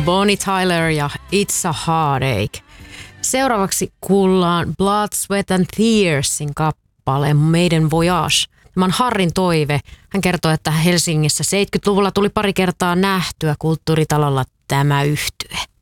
Bonnie Tyler ja It's a Heartache. Seuraavaksi kuullaan Blood, Sweat and Tearsin kappale Maiden Voyage. Tämä on Harrin toive. Hän kertoo, että Helsingissä 70-luvulla tuli pari kertaa nähtyä kulttuuritalolla tämä yhtye.